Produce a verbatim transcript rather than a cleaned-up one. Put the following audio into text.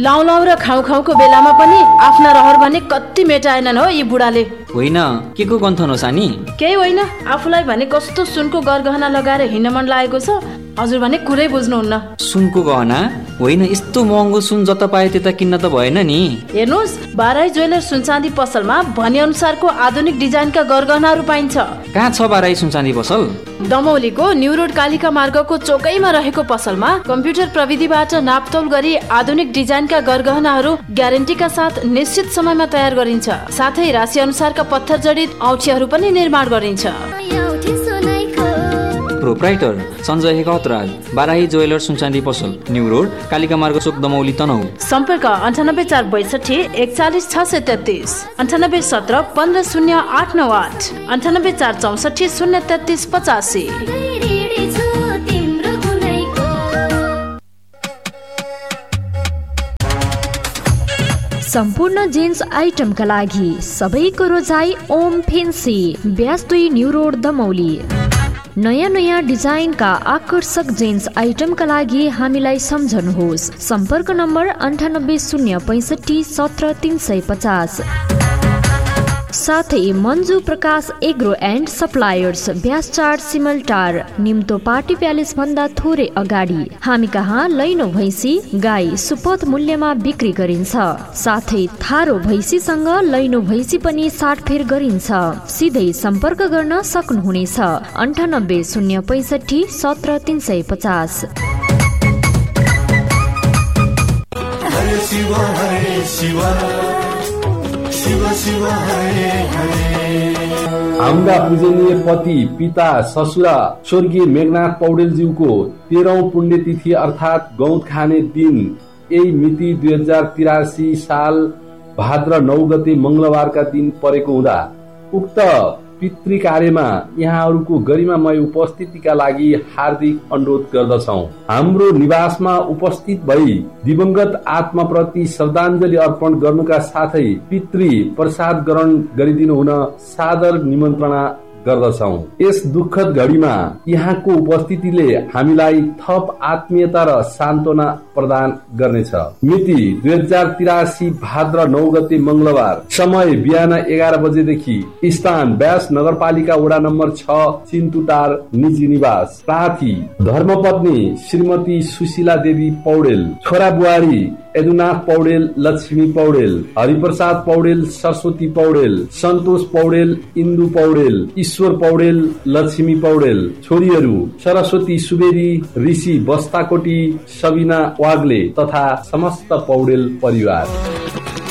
लाउ लाउ र खाउ खाउको बेलामा पनि आफ्ना रहर भने कति मेटाएनन् हो यी बुढाले। होइन, के को गन्थन हो सानी? केही होइन, आफूलाई भने कस्तो सुनको गरगहना लगाएर हिँड्न मन लागेको छ। हजुर भने कुरै बुझ्नुहुन्न। सुनको गहना होइन, यस्तो महँगो सुन जता पाए त्यता किन्न त भएन नि। हेर्नुहोस्, बाराई ज्वेलर सुनचाँदी पसलमा भने अनुसारको आधुनिक डिजाइनका गरगहनाहरू पाइन्छ। कहाँ छ बाराई सुनचाँदी पसल? दमौलीको न्यू रोड कालिका मार्गको चोकैमा रहेको पसलमा कम्प्युटर प्रविधिबाट नापतोल गरी आधुनिक डिजाइनका गरगहनाहरू ग्यारेन्टीका साथ निश्चित समयमा तयार गरिन्छ। साथै राशि अनुसारका पत्थर जडित औँठीहरू पनि निर्माण गरिन्छ। प्रोप्राइटर सञ्जय हेकौतराज, बाराही ज्वेलर सुनचाँदी पसल, न्यू रोड कालिका मार्ग चोक, दमौली, तनहुँ। सम्पर्क अन्ठानब्बे चार बैसठी एकचालिस छ सय तेत्तिस, अन्ठानब्बे सत्र पन्ध्र शून्य आठ नौ आठ, अन्ठानब्बे चार चौसठी शून्य तेत्तिस पचासी। सम्पूर्ण जेन्ट्स आइटमका लागि सबैको रोजाइ ओम फेन्सी, ब्यास दुई, न्यू रोड, दमौली। नयाँ नयाँ डिजाइनका आकर्षक जेन्ट्स आइटमका लागि हामीलाई सम्झनुहोस्। सम्पर्क नम्बर अन्ठानब्बे शून्य पैँसठी सत्र तिन सय पचास। साथै मन्जु प्रकाश एग्रो एन्ड सप्लायर्स, ब्यास चार, सिमलटार, निम्तो पार्टी प्यालेस भन्दा थोरै अगाडि। हामी कहाँ लैनो भैँसी, गाई सुपथ मूल्यमा बिक्री गरिन्छ। साथै थारो भैँसीसँग लैनो भैँसी पनि साटफेर गरिन्छ। सिधै सम्पर्क गर्न सक्नुहुनेछ अन्ठानब्बे शून्य पैँसठी सत्र तिन सय पचास। हाम्रा पूजनीय पति, पिता, ससुरा स्वर्गीय मेघनाथ पौडेलज्यूको तेह्रौं पुण्यतिथि अर्थात् गौत खाने दिन यही मिति दुई हजार तिरासी साल भाद्र नौ गते मंगलबारका दिन परेको हुँदा उक्त पितृ कार्यमा यहाँहरूको गरिमामय उपस्थितिका लागि हार्दिक अनुरोध गर्दछौ। हाम्रो निवासमा उपस्थित भई दिवंगत आत्माप्रति श्रद्धाञ्जली अर्पण गर्नुका साथै पितृ प्रसाद ग्रहण गरिदिनु हुन सादर निमन्त्रणा गर्दछौ। यस दुःखद घडीमा यहाँको उपस्थितिले हामीलाई थप आत्मीयता र सान्त्वना प्रदान गर्नेछ। मिति दुई हजार तिरासी भाद्र नौ गते मंगलबार, समय बिहान एघार बजेदेखि, स्थान ब्यास नगरपालिका वडा नम्बर छ, चिन्तुटार निजी निवास। प्रार्थी धर्मपत्नी श्रीमती सुशीला देवी पौडेल, छोरा बुहारी यदुनाथ पौडेल, लक्ष्मी पौडेल, हरिप्रसाद पौडेल, सरस्वती पौडेल, सन्तोष पौडेल, इन्दु पौडेल, ईश्वर पौडेल, लक्ष्मी पौडेल। छोरीहरू सरस्वती सुवेदी, ऋषि बस्ताकोटी, सबिना वाग्ले तथा समस्त पौडेल परिवार।